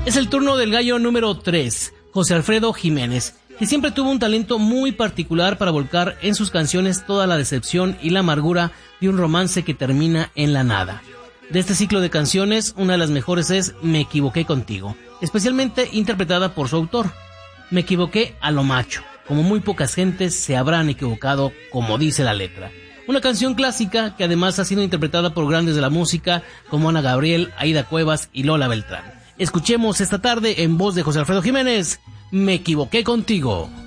Es el turno del gallo número 3, José Alfredo Jiménez, que siempre tuvo un talento muy particular para volcar en sus canciones toda la decepción y la amargura de un romance que termina en la nada. De este ciclo de canciones, una de las mejores es Me equivoqué contigo, especialmente interpretada por su autor. Me equivoqué a lo macho, como muy pocas gentes se habrán equivocado, como dice la letra. Una canción clásica que además ha sido interpretada por grandes de la música como Ana Gabriel, Aida Cuevas y Lola Beltrán. Escuchemos esta tarde en voz de José Alfredo Jiménez, Me equivoqué contigo.